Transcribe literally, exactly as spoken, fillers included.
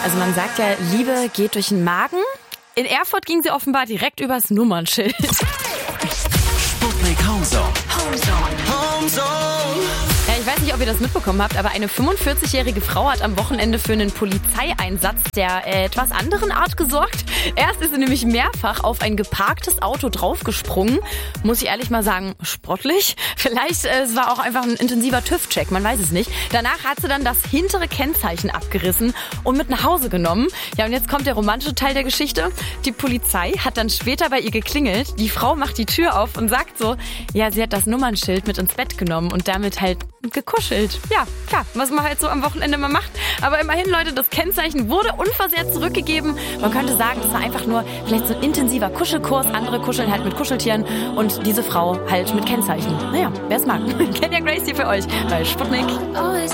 Also man sagt ja, Liebe geht durch den Magen. In Erfurt ging sie offenbar direkt übers Nummernschild. Sputnik Homezone. Homezone. Homezone. Ja, ich weiß nicht, ob ihr das mitbekommen habt, aber eine fünfundvierzigjährige Frau hat am Wochenende für einen Polizeieinsatz der äh, etwas anderen Art gesorgt. Erst ist sie nämlich mehrfach auf ein geparktes Auto draufgesprungen. Muss ich ehrlich mal sagen, sportlich. Vielleicht äh, es war auch einfach ein intensiver TÜV-Check, man weiß es nicht. Danach hat sie dann das hintere Kennzeichen abgerissen und mit nach Hause genommen. Ja, und jetzt kommt der romantische Teil der Geschichte. Die Polizei hat dann später bei ihr geklingelt. Die Frau macht die Tür auf und sagt so, ja, sie hat das Nummernschild mit ins Bett genommen und damit halt gekuschelt. Ja, klar, was man halt so am Wochenende mal macht. Aber immerhin, Leute, das Kennzeichen wurde unversehrt zurückgegeben. Man könnte sagen, das war einfach nur vielleicht so ein intensiver Kuschelkurs. Andere kuscheln halt mit Kuscheltieren und diese Frau halt mit Kennzeichen. Naja, wer es mag. Kenya Grace hier für euch bei Sputnik.